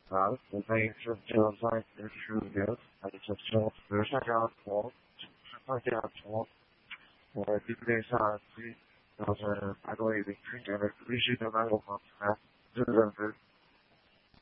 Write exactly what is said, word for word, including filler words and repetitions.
Uh, the things of Joe's life are true good. I just felt there's a job for, a job for, or if there's a see, those are, I believe, the creature, we should have a little more, uh,